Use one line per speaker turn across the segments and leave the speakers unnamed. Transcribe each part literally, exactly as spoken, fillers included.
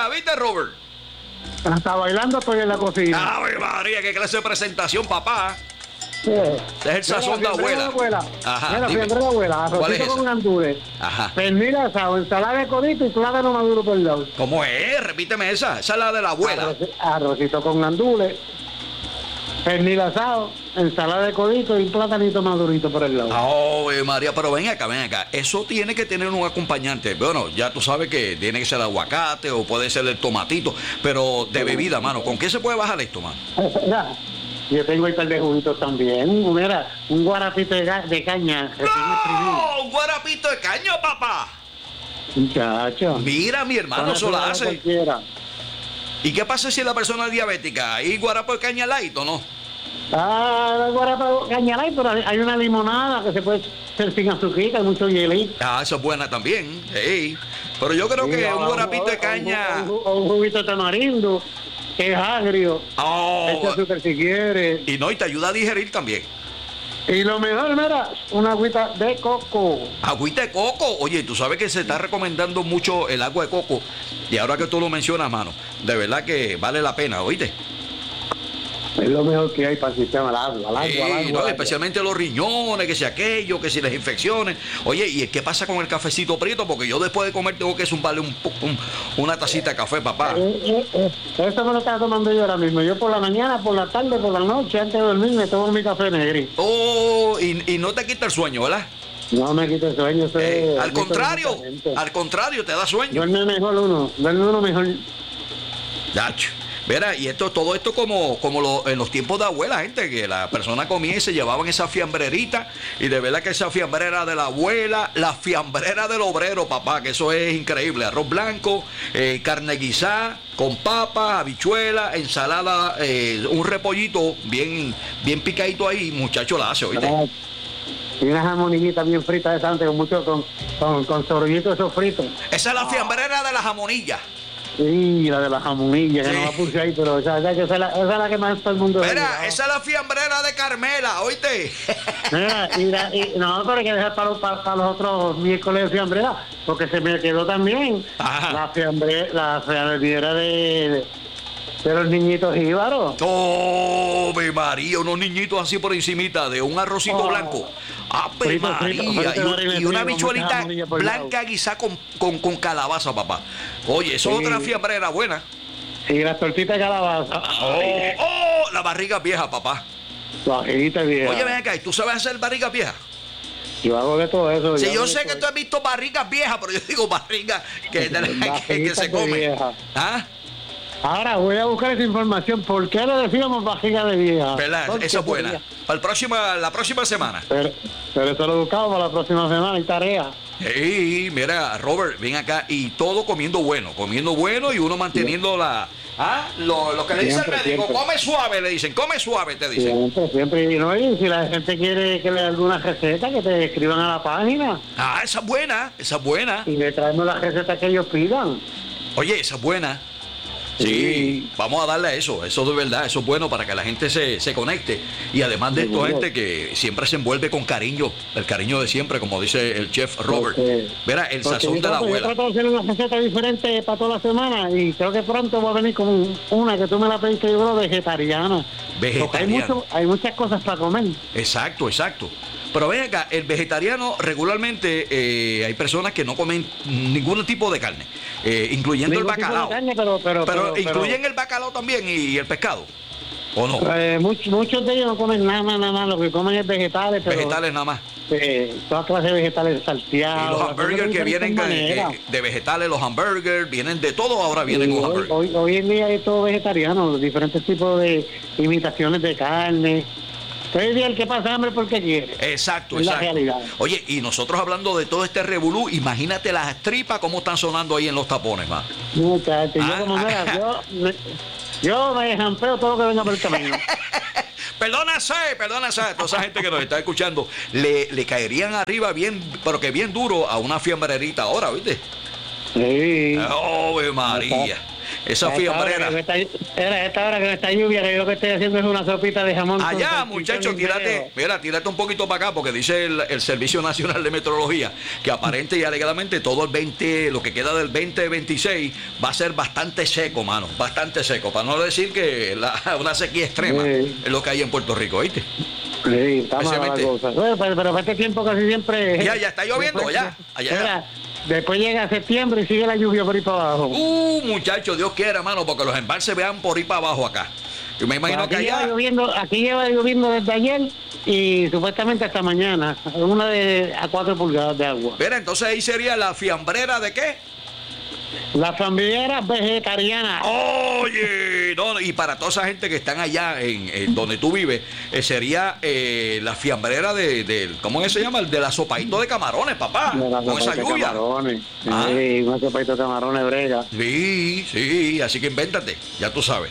María, ¿viste, Robert?
Hasta bailando estoy en la cocina.
¡Ave María! ¡Qué clase de presentación, papá!
Sí.
Es el sazón de abuela.
abuela.
Ajá,
Mira,
dime.
fiambre de abuela.
¿Cuál es
Arrocito
esa?
con gandules.
Ajá.
Pernil asado, ensalada de codito y plátano maduro por el lado.
¿Cómo es? Repíteme esa. Esa es la de la abuela.
Arroci- Arrocito con gandules. Pernil asado, ensalada de codito y platanito madurito por el lado.
¡Ave María! Pero ven acá, ven acá. Eso tiene que tener un acompañante. Bueno, ya tú sabes que tiene que ser aguacate o puede ser el tomatito. Pero de bebida, mano. ¿Con qué se puede bajar esto, mano?
Mira, yo tengo el par de juguitos también. Mira, un guarapito de, ga- de caña. recién exprimido.
¡No! ¡Un guarapito de caño, papá!
Muchacho.
Mira, mi hermano, eso la hace.
Cualquiera.
¿Y qué pasa si la persona es diabética? ¿Y guarapo de caña light o no?
Ah, el guarapo de caña light, pero hay hay una limonada que se puede hacer sin azúcar, mucho hielito.
Ah, eso es buena también. Ey. Pero yo creo que un guarapito de caña.
O un, o un juguito de tamarindo, que es agrio.
Oh,
Echa azúcar si quiere.
y no, y te ayuda a digerir también.
Y lo mejor, mira, una agüita de coco.
Agüita de coco. Oye, tú sabes que se está recomendando mucho el agua de coco. Y ahora que tú lo mencionas, mano, de verdad que vale la pena, ¿oíste?
Es lo mejor que hay para el sistema, el agua, el agua,
Sí,
el agua,
no,
el agua.
especialmente los riñones, que si aquello, que si las infecciones. Oye, ¿y qué pasa con el cafecito prieto? Porque yo después de comer tengo que zumbarle un, po- un- una tacita de café, papá.
Eh, eh, eh, Eso me lo estaba tomando yo ahora mismo. Yo por la mañana, por la tarde, por la noche, antes de dormir, me tomo mi café negro.
Oh, y, y no te quita el sueño, ¿verdad?
No me quito el sueño. Eso
Eh,
es-
al
eso es
contrario,
diferente.
al contrario, te da sueño.
Duerme mejor uno, duerme uno mejor.
Yacho. Verá, y esto, todo esto como, como lo- en los tiempos de abuela, gente, que la persona comía y se llevaban esa fiambrerita, y de verdad que esa fiambrera de la abuela, la fiambrera del obrero, papá, que eso es increíble. Arroz blanco, eh, carne guisada, con papas, habichuela, ensalada, eh, un repollito bien, bien picadito ahí, muchacho la hace, ¿oíste?
Ah, Y una jamonillita bien frita de antes, con mucho, con, con, con sorbillito de sofrito.
Esa es la fiambrera de la jamonilla.
Sí, la de la jamonilla, que
Sí.
no la puse ahí, pero esa, esa, esa, es la, esa es la que más todo el mundo ve.
Mira, esa es la fiambrera de Carmela, ¿oíste?
Mira, y la- y- no, pero hay que dejar para, los- para, para los otros miércoles de fiambrera, porque se me quedó también
Ajá.
la fiambre, la fiambrera de, de los niñitos jíbaros.
¡Oh, mi María! Unos niñitos así por encimita de un arrocito
Oh.
blanco. ¡Ah,
Frito,
María!
frito, frito,
Y,
frito,
un- y
frito,
una
con
bichuelita
mucha jamonilla por el lado.
blanca guisada con, con, con calabaza, papá. Oye, eso es
Sí.
otra fiambrera buena.
Y las tortitas de calabaza.
¡Oh,
Ay,
oh! La barriga vieja, papá.
bajita vieja.
Oye, ven acá, ¿y tú sabes hacer barriga vieja?
Yo hago de todo eso.
Sí,
hago
yo
de
sé
todo
que tú has visto barrigas viejas, pero yo digo barriga que, de la- que, que se
Barriguitas de
come.
vieja.
¿Ah?
Ahora voy a buscar esa información. ¿Por qué le decíamos vajiga de vieja?
¿Verdad?
¿Por qué
Eso es buena.
sería?
Para el próxima, la próxima semana.
Pero, pero eso lo buscamos para la próxima semana y tarea.
Ey, mira, Robert, ven acá y todo comiendo bueno, comiendo bueno y uno manteniendo la... Ah, lo, lo que le dice el
Siempre,
médico,
siempre.
come suave, le dicen, come suave, te dicen.
Siempre, siempre. Y no, y si la gente quiere que le dé alguna receta, que te escriban a la página
Ah, esa es buena, esa es buena.
y le traemos las recetas que ellos pidan.
Oye, esa es buena. Sí,
Sí.
vamos a darle a eso, eso de verdad, eso es bueno para que la gente se, se conecte. Y además de esto,
Seguro.
gente que siempre se envuelve con cariño, el cariño de siempre, como dice el chef Robert.
Porque-
Verá, el
Porque
sazón
yo
de la
trato-
abuela.
Yo trato de hacer una receta diferente para toda la semana y creo que pronto va a venir con un- una que tú me la pediste, yo creo, vegetariana. Porque hay,
Vegetariana.
mucho- hay muchas cosas para comer.
Exacto, exacto. Pero ven acá, el vegetariano regularmente eh, hay personas que no comen ningún tipo de carne, eh, incluyendo
Ningún
el
tipo de
bacalao.
carne, pero, pero,
pero,
pero-
incluyen el bacalao también y, el pescado. ¿O no?
Eh, much- muchos de ellos no comen nada más, nada más, lo que comen es vegetales, pero
Vegetales nada más.
eh, todas clases de vegetales
Y
salteados.
los
las
hamburgers
cosas de
que vienen
diferentes
de,
maneras.
de vegetales, los hamburgers, vienen de todo, ahora vienen
Y
con
hoy,
hamburgers.
hoy, hoy en día es todo vegetariano, diferentes tipos de imitaciones de carne. Hoy en día el que pasa hambre porque quiere.
Exacto,
Es la
exacto.
realidad.
Oye, y nosotros hablando de todo este revolú, imagínate las tripas cómo están sonando ahí en los tapones, man.
Muchacho,
Ah,
yo como
ah.
mira, yo me, yo me jampeo todo lo que venga por el camino.
Perdónase, perdónase a toda esa gente que nos está escuchando. Le, le caerían arriba bien, pero que bien duro a una fiambrerita ahora, ¿viste?
Sí.
¡Oh, María! esa
A esta hora
fiambrera.
que me está- Era a esta hora que me está lluvia, que yo lo que estoy haciendo es una sopita de jamón. con
Allá,
salchichón
muchachos,
y
tírate,
huevo.
mira, tírate un poquito para acá, porque dice el, el Servicio Nacional de Meteorología que aparente y alegadamente todo el veinte, lo que queda del veinte veintiséis va a ser bastante seco, mano, bastante seco, para no decir que la, una sequía extrema
Sí.
es lo que hay en Puerto Rico, ¿viste?
Sí, está mala la
Especialmente-
cosa. Bueno, pero, pero para este tiempo casi siempre...
Ya, ya está lloviendo,
después-
ya, allá.
Mira, después llega septiembre y sigue la lluvia por ahí para abajo.
Uh, muchachos, Dios quiera, mano, porque los embalses vean por ahí para abajo acá. Yo me imagino
aquí,
que
lleva
allá...
lloviendo, aquí lleva lloviendo desde ayer y supuestamente hasta mañana. Una de a cuatro pulgadas de agua.
Mira, entonces ahí sería la fiambrera de qué?
La familiera vegetariana.
Oye, no, y para toda esa gente que están allá en, en donde tú vives, eh, sería eh, la fiambrera de, de, ¿cómo es que se llama? De la sopaíto de camarones, papá,
De la
con esa
sopa de
lluvia.
camarones.
Ah.
Sí, una sopaita de camarones brega.
Sí, sí, así que invéntate, ya tú sabes.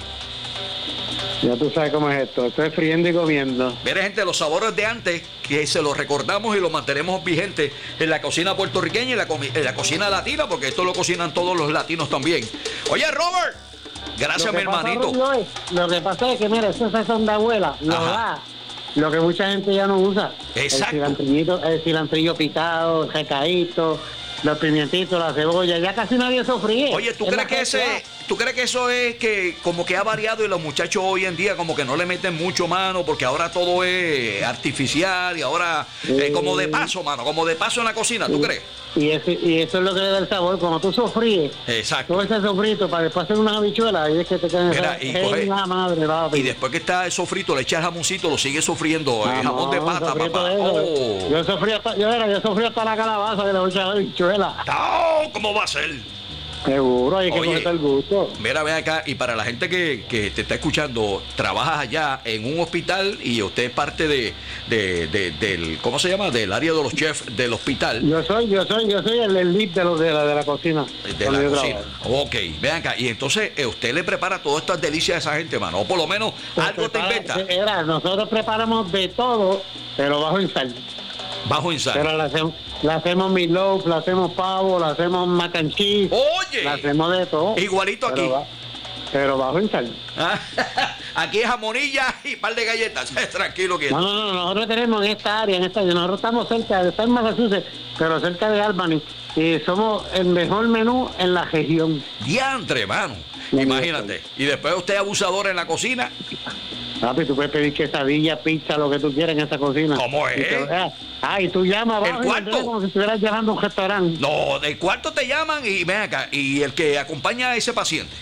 Ya tú sabes cómo es esto. Estoy friendo y comiendo.
Mire, gente, los sabores de antes, que se los recordamos y los mantenemos vigentes en la cocina puertorriqueña y en la, comi- en la cocina latina, porque esto lo cocinan todos los latinos también. Oye, Robert, gracias,
Lo
mi
que pasa,
hermanito.
Rubio, es- lo que pasa es que, mira, ese sazón de abuela lo
Ajá.
da lo que mucha gente ya no usa.
Exacto.
El cilantrillo, el cilantrillo picado, el recadito, los pimientitos, la cebolla, ya casi nadie sofríe.
Oye, ¿tú
Es
crees
la
que ese,
realidad.
tú crees que eso es que como que ha variado y los muchachos hoy en día como que no le meten mucho mano porque ahora todo es artificial y ahora eh, como de paso, mano, como de paso en la cocina, ¿tú crees?
Y, ese- y eso es lo que le da el sabor. Cuando tú sofríes
Exacto.
todo ese sofrito para después hacer unas habichuelas, y es que te quedan
Mira,
esa-
y
es
coge-
la madre, papi.
Y después que está el sofrito, le echas jamoncito, lo sigue sofriendo, el jamón de
Vamos,
pata,
sofrito
papá.
de eso.
Oh.
Yo sofrí hasta, yo era, yo sofrí hasta la calabaza que le voy a echar habichuela.
No, ¿cómo va a ser?
Seguro, hay que
Oye.
coger el gusto.
Mira, ven acá, y para la gente que, que te está escuchando, trabajas allá en un hospital y usted es parte de, de- de- del, ¿cómo se llama? Del área de los chefs del hospital.
Yo soy, yo soy, yo soy el, el lead de, los de, la, de la cocina.
De
cuando
la
yo
cocina.
trabajo.
Ok, vean acá. Y entonces eh, usted le prepara todas estas delicias a esa gente, mano. O por lo menos
Pues
algo te
prepara-
inventa.
Era, nosotros preparamos de todo, pero bajo en sal.
Bajo ensayo.
Pero la hacemos, la hacemos meatloaf, la hacemos pavo, la hacemos mac and cheese, la
Oye,
hacemos de todo.
igualito aquí.
Pero, ba- pero bajo en sal.
Ah, aquí es jamonilla y par de galletas. Tranquilo que.
No, no, no, nosotros tenemos en esta área, en esta área, nosotros estamos cerca, de estar en Massachusetts, pero cerca de Albany, y somos el mejor menú en la región.
Diantre, mano.
No,
Imagínate. Y después usted abusador en la cocina.
Papi, tú puedes pedir quesadilla, pizza, lo que tú quieras en esa cocina.
¿Cómo es?
Y te- ah, ah, y tú llamas
¿El
abajo y
cuarto?
entras como si estuvieras llamando a un restaurante.
No, del cuarto te llaman y ven acá. Y el que acompaña a ese paciente.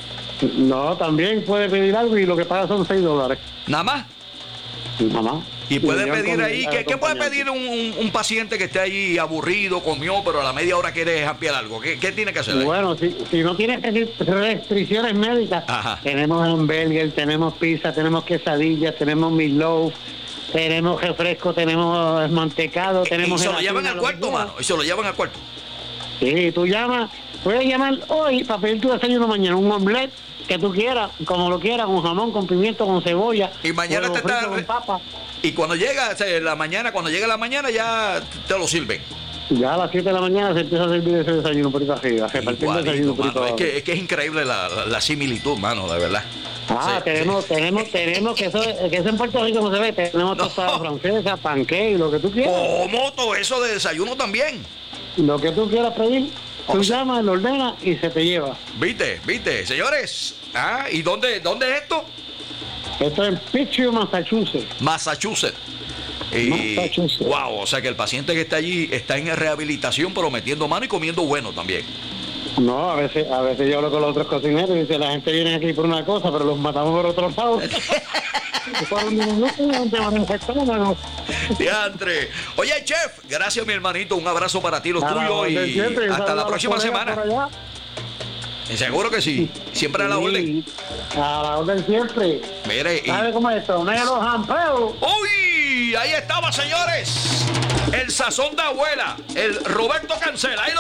No, también puede pedir algo y lo que paga son seis dólares.
Nada más.
Mamá.
Y puede
llevan
pedir
con-
ahí,
al
¿qué, qué puede
acompañante.
pedir un, un- un paciente que esté allí aburrido, comió, pero a la media hora quiere ampliar algo? ¿Qué, qué tiene que hacer ahí?
Bueno, si, si no tienes restri- restricciones médicas,
Ajá.
tenemos hamburger, tenemos pizza, tenemos quesadillas, tenemos meatloaf, tenemos refresco, tenemos mantecado,
y
tenemos...
se lo
gelatina,
llevan al
lo
cuarto,
que quieras.
mano. Y se lo llevan al cuarto.
Sí, tú llamas, puedes llamar hoy para pedir tu desayuno mañana, un omelette que tú quieras, como lo quieras, con jamón, con pimiento, con cebolla.
Y mañana
huevo
te
frito
está-
con papa.
Y cuando llega o sea, la mañana, cuando llega la mañana ya te lo sirven.
Ya a las siete de la mañana se empieza a servir ese desayuno por ahí para arriba, repartir
Igualito,
desayuno por ahí
mano.
para
Es
abajo.
que, es que es increíble la, la- la similitud, mano, de verdad.
Ah,
Sí,
tenemos,
sí.
tenemos, tenemos, que eso, que eso en Puerto Rico no se ve, tenemos
No.
tostada francesa, pancake, lo que tú quieras,
¿Cómo todo eso de desayuno también?
lo que tú quieras pedir, tú
O sea-
llamas, lo ordenas y se te lleva.
¿Viste? ¿Viste? Señores, ¿ah? ¿Y dónde, dónde es esto?
Esto es en Pittsburgh, Massachusetts.
Massachusetts. Y,
Massachusetts.
wow, o sea que el paciente que está allí está en rehabilitación, pero metiendo mano y comiendo bueno también.
No, a veces, a veces yo hablo con los otros cocineros y dice, la gente viene aquí por una cosa, pero los matamos por otro lado. Por un minuto, no te van a infectar, no.
Diantre. Oye, chef, gracias, mi hermanito. Un abrazo para ti, los
A la
tuyos.
orden
Y
siempre,
hasta
saludos a
la
los
próxima
colegas
semana.
por allá.
Y seguro que sí. Siempre a la orden.
Sí, a la orden siempre.
Mire, y...
¿Sabe cómo es esto? No es los jampeos.
¡Uy! Ahí estaba, señores. El sazón de abuela. El Roberto Cancela. Ahí lo